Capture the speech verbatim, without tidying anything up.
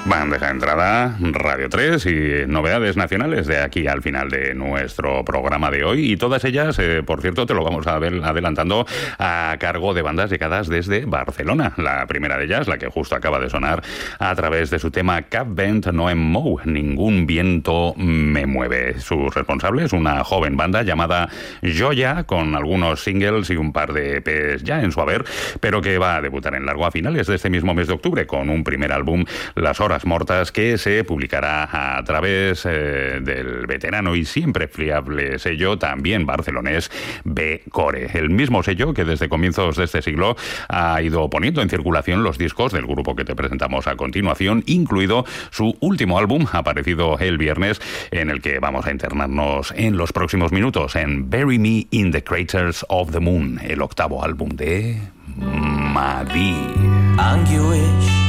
Bandeja de entrada, Radio tres y novedades nacionales de aquí al final de nuestro programa de hoy. Y todas ellas, eh, por cierto, te lo vamos a ver adelantando a cargo de bandas llegadas desde Barcelona. La primera de ellas, la que justo acaba de sonar a través de su tema Cap Vent No Em Mou, Ningún Viento Me Mueve. Su responsable es una joven banda llamada Joya, con algunos singles y un par de E Pes ya en su haber, pero que va a debutar en largo a finales de este mismo mes de octubre con un primer álbum, Las Horas Mortas, que se publicará a través eh, del veterano y siempre fiable sello también barcelonés B-Core, el mismo sello que desde comienzos de este siglo ha ido poniendo en circulación los discos del grupo que te presentamos a continuación, incluido su último álbum aparecido el viernes, en el que vamos a internarnos en los próximos minutos, en Bury Me in the Craters of the Moon, el octavo álbum de Madi. Anguish